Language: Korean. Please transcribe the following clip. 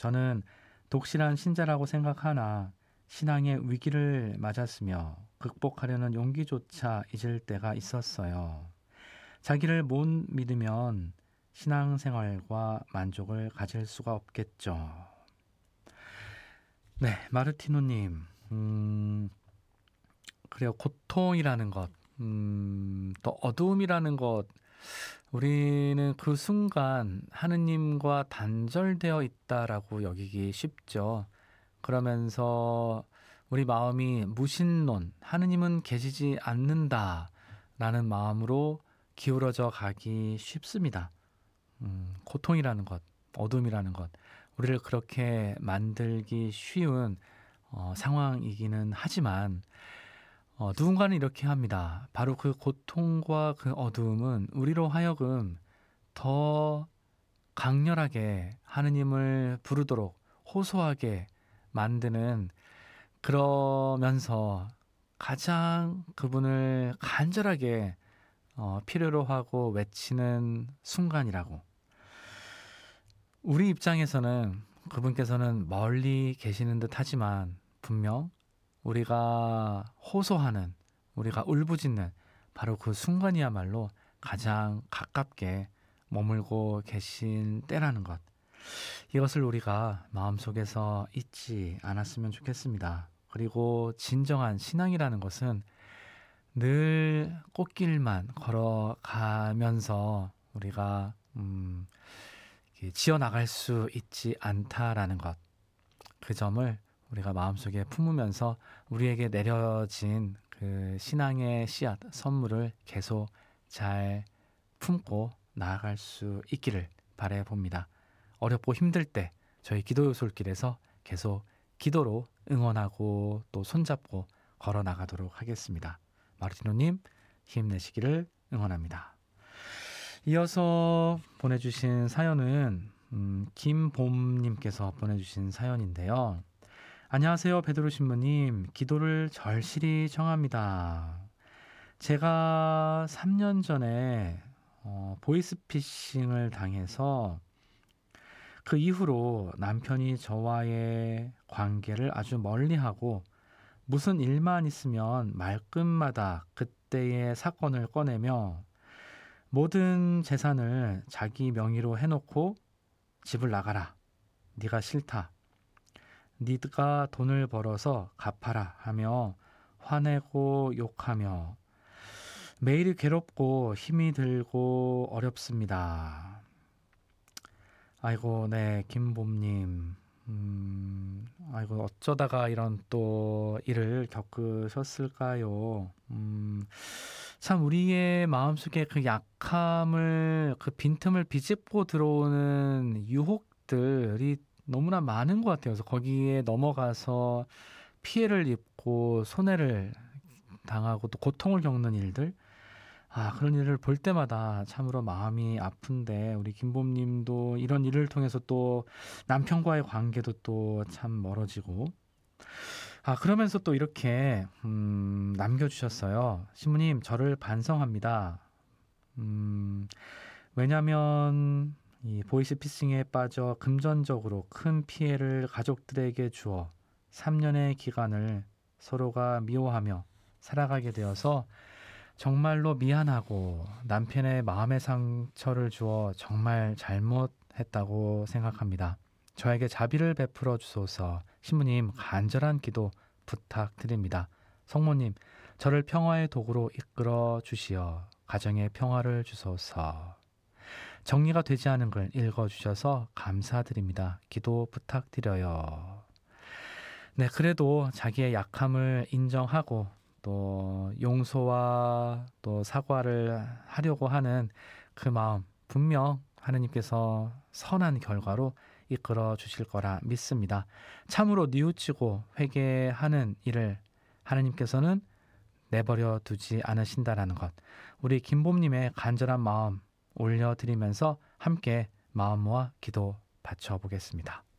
저는 독실한 신자라고 생각하나 신앙의 위기를 맞았으며 극복하려는 용기조차 잊을 때가 있었어요. 자기를 못 믿으면 신앙생활과 만족을 가질 수가 없겠죠. 네, 마르티노님. 그래요. 고통이라는 것, 또 어두움이라는 것, 우리는 그 순간 하느님과 단절되어 있다라고 여기기 쉽죠. 그러면서 우리 마음이 무신론, 하느님은 계시지 않는다라는 마음으로 기울어져 가기 쉽습니다. 고통이라는 것, 어둠이라는 것, 우리를 그렇게 만들기 쉬운 상황이기는 하지만 누군가는 이렇게 합니다. 바로 그 고통과 그 어두움은 우리로 하여금 더 강렬하게 하느님을 부르도록 호소하게 만드는, 그러면서 가장 그분을 간절하게 필요로 하고 외치는 순간이라고. 우리 입장에서는 그분께서는 멀리 계시는 듯 하지만 분명 우리가 호소하는, 우리가 울부짖는 바로 그 순간이야말로 가장 가깝게 머물고 계신 때라는 것. 이것을 우리가 마음속에서 잊지 않았으면 좋겠습니다. 그리고 진정한 신앙이라는 것은 늘 꽃길만 걸어가면서 우리가 지어나갈 수 있지 않다라는 것. 그 점을 우리가 마음속에 품으면서 우리에게 내려진 그 신앙의 씨앗, 선물을 계속 잘 품고 나아갈 수 있기를 바라봅니다. 어렵고 힘들 때 저희 기도의 솔길에서 계속 기도로 응원하고 또 손잡고 걸어 나가도록 하겠습니다. 마르티노님, 힘내시기를 응원합니다. 이어서 보내주신 사연은 김봄님께서 보내주신 사연인데요. 안녕하세요, 베드로 신부님. 기도를 절실히 청합니다. 제가 3년 전에 보이스피싱을 당해서 그 이후로 남편이 저와의 관계를 아주 멀리하고 무슨 일만 있으면 말끝마다 그때의 사건을 꺼내며 모든 재산을 자기 명의로 해놓고 집을 나가라. 네가 싫다. 네가 돈을 벌어서 갚아라 하며 화내고 욕하며 매일이 괴롭고 힘이 들고 어렵습니다. 아이고, 네, 김봄님. 아이고, 어쩌다가 이런 또 일을 겪으셨을까요? 참 우리의 마음속에 그 약함을, 그 빈틈을 비집고 들어오는 유혹들이 너무나 많은 것 같아요. 그래서 거기에 넘어가서 피해를 입고 손해를 당하고 또 고통을 겪는 일들, 그런 일을 볼 때마다 참으로 마음이 아픈데, 우리 김봄님도 이런 일을 통해서 또 남편과의 관계도 또 참 멀어지고, 그러면서 또 이렇게 남겨주셨어요. 신부님, 저를 반성합니다. 왜냐하면 이 보이스피싱에 빠져 금전적으로 큰 피해를 가족들에게 주어 3년의 기간을 서로가 미워하며 살아가게 되어서 정말로 미안하고 남편의 마음의 상처를 주어 정말 잘못했다고 생각합니다. 저에게 자비를 베풀어 주소서. 신부님, 간절한 기도 부탁드립니다. 성모님, 저를 평화의 도구로 이끌어 주시어 가정의 평화를 주소서. 정리가 되지 않은 글 읽어주셔서 감사드립니다. 기도 부탁드려요. 네, 그래도 자기의 약함을 인정하고 또 용서와 또 사과를 하려고 하는 그 마음, 분명 하느님께서 선한 결과로 이끌어 주실 거라 믿습니다. 참으로 뉘우치고 회개하는 일을 하느님께서는 내버려 두지 않으신다라는 것, 우리 김봄님의 간절한 마음 올려드리면서 함께 마음 모아 기도 바쳐보겠습니다.